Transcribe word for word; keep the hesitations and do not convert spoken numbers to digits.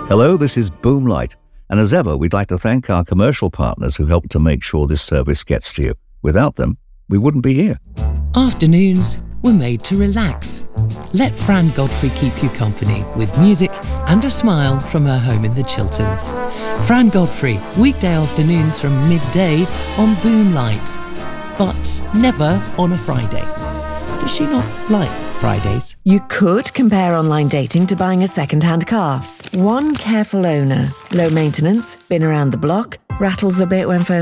Hello, this is Boomlight, and as ever, we'd like to thank our commercial partners who help to make sure this service gets to you. Without them, we wouldn't be here. Afternoons were made to relax. Let Fran Godfrey keep you company with music and a smile from her home in the Chilterns. Fran Godfrey, weekday afternoons from midday on Boomlight, but never on a Friday. Does she not like Fridays? You could compare online dating to buying a second-hand car. One careful owner, low maintenance, been around the block, rattles a bit when first